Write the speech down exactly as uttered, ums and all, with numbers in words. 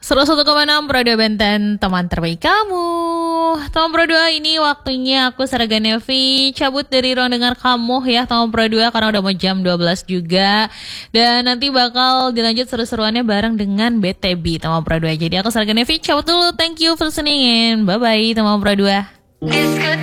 seratus satu koma enam Pro dua Benten, teman terbaik kamu. Teman Pro dua, ini waktunya aku Saraga Nevi cabut dari ruang dengar kamu ya teman Pro dua, karena udah mau jam dua belas juga. Dan nanti bakal dilanjut seru-seruannya bareng dengan B T B teman Pro dua. Jadi aku Saraga Nevi cabut dulu. Thank you for listening, bye bye teman Pro dua.